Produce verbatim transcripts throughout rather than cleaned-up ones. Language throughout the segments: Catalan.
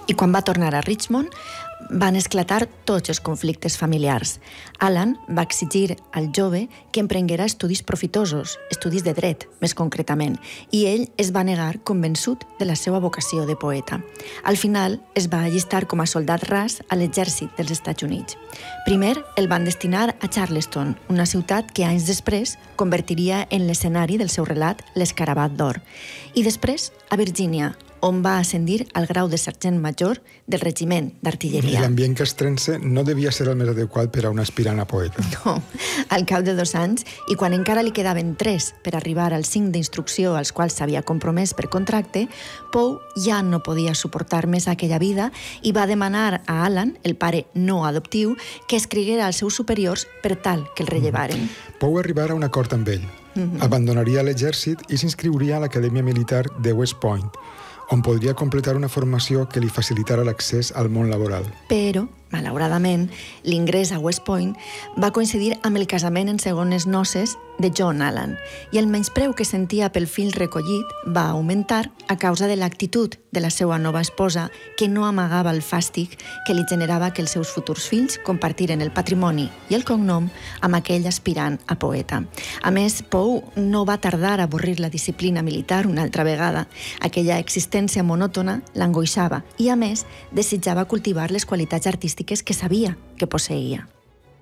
I quan va tornar a Richmond, van esclatar tots els conflictes familiars. Alan va exigir al jove que emprenguera estudis profitosos, estudis de dret, més concretament, i ell es va negar convençut de la seva vocació de poeta. Al final, es va allistar com a soldat ras a l'exèrcit dels Estats Units. Primer, el van destinar a Charleston, una ciutat que anys després convertiria en l'escenari del seu relat L'Escarabat d'Or, i després a Virgínia, on va ascendir al grau de sergent major del regiment d'artilleria. L'ambient castrense no devia ser el més adequat per a un aspirant a poeta. No, al cap de dos anys, i quan encara li quedaven tres per arribar als cinc d'instrucció als quals s'havia compromès per contracte, Poe ja no podia suportar més aquella vida i va demanar a Alan, el pare no adoptiu, que escriguera als seus superiors per tal que el rellevaren. Poe arribara a un acord amb ell. Mm-hmm. Abandonaria l'exèrcit i s'inscriuria a l'Acadèmia Militar de West Point, on podria completar una formació que li facilitara l'accés al món laboral. Però, malauradament, l'ingrés a West Point va coincidir amb el casament en segones noces de John Allan, i el menyspreu que sentia pel fill recollit va augmentar a causa de l'actitud de la seva nova esposa, que no amagava el fàstic que li generava que els seus futurs fills compartiren el patrimoni i el cognom amb aquell aspirant a poeta. A més, Poe no va tardar a avorrir la disciplina militar una altra vegada. Aquella existència monòtona l'angoixava i, a més, desitjava cultivar les qualitats artístiques que sabia que posseïa.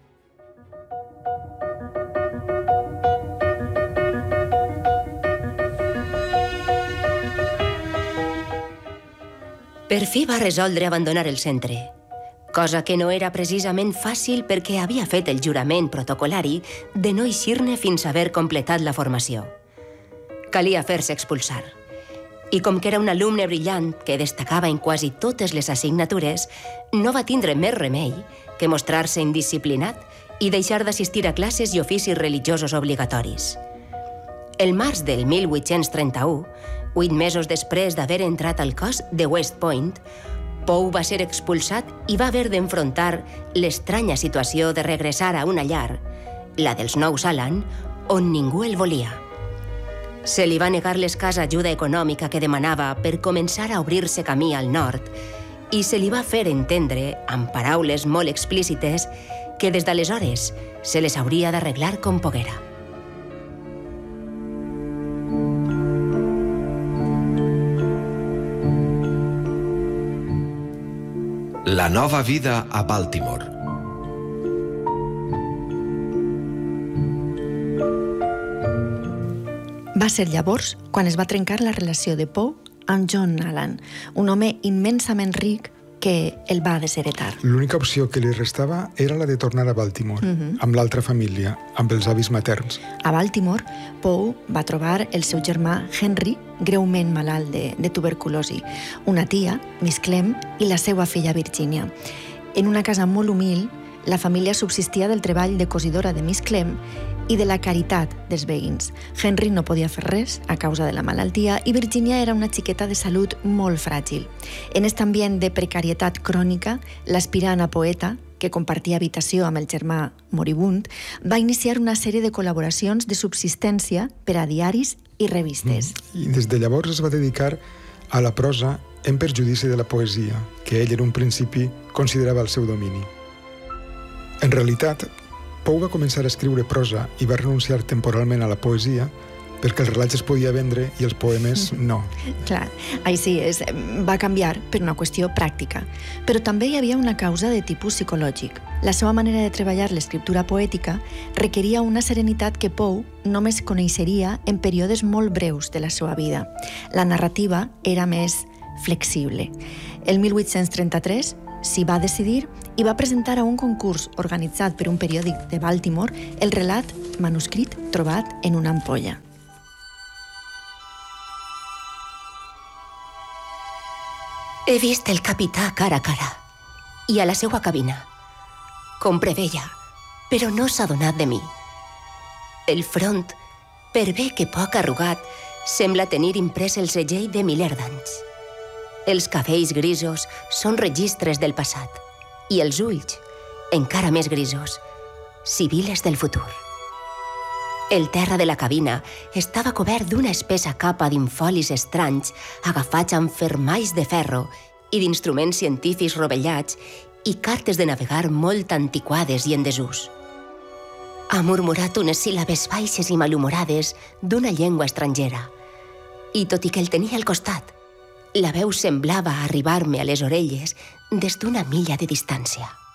Per fi va resoldre abandonar el centre, cosa que no era precisament fàcil perquè havia fet el jurament protocolari de no eixir-ne fins a haver completat la formació. Calia fer-se expulsar. I com que era un alumne brillant que destacava en quasi totes les assignatures, no va tindre més remei que mostrar-se indisciplinat i deixar d'assistir a classes i oficis religiosos obligatoris. El març del mil vuit-cents trenta-u, vuit mesos després d'haver entrat al cos de West Point, Poe va ser expulsat i va haver d'enfrontar l'estranya situació de regressar a una llar, la dels nous Allan, on ningú el volia. Se li va negar l'escassa ajuda econòmica que demanava per començar a obrir-se camí al nord i se li va fer entendre, amb paraules molt explícites, que des d'aleshores se les hauria d'arreglar com poguera. La nova vida a Baltimore. Va ser llavors quan es va trencar la relació de Poe amb John Allan, un home immensament ric que el va desheretar. L'única opció que li restava era la de tornar a Baltimore, uh-huh. amb l'altra família, amb els avis materns. A Baltimore, Poe va trobar el seu germà Henry, greument malalt de, de tuberculosi, una tia, Miss Clem, i la seva filla Virginia. En una casa molt humil, la família subsistia del treball de cosidora de Miss Clem i de la caritat dels veïns. Henry no podia fer res a causa de la malaltia i Virginia era una xiqueta de salut molt fràgil. En aquest ambient de precarietat crònica, l'aspirant a poeta, que compartia habitació amb el germà moribund, va iniciar una sèrie de col·laboracions de subsistència per a diaris i revistes. Mm. I des de llavors es va dedicar a la prosa en perjudici de la poesia, que ell en un principi considerava el seu domini. En realitat, Poe va començar a escriure prosa i va renunciar temporalment a la poesia perquè els relats es podia vendre i els poemes no. Clar, així és. Va canviar per una qüestió pràctica. Però també hi havia una causa de tipus psicològic. La seva manera de treballar l'escriptura poètica requeria una serenitat que Poe només coneixeria en períodes molt breus de la seva vida. La narrativa era més flexible. El mil vuit-cents trenta-tres s'hi va decidir i va presentar a un concurs organitzat per un periòdic de Baltimore el relat manuscrit trobat en una ampolla. He vist el capità cara a cara i a la seva cabina. Com preveia, però no s'ha donat de mi. El front, per bé que poc arrugat, sembla tenir imprès el segell de miler d'anys. Els cabells grisos són registres del passat i els ulls, encara més grisos, sibil·les del futur. El terra de la cabina estava cobert d'una espessa capa d'infolis estranys agafats amb fermalls de ferro i d'instruments científics rovellats i cartes de navegar molt antiquades i en desús. Ha murmurat unes síl·labes baixes i malhumorades d'una llengua estrangera, i tot i que el tenia al costat, la veu semblava arribar-me a les orelles des d'una milla de distància.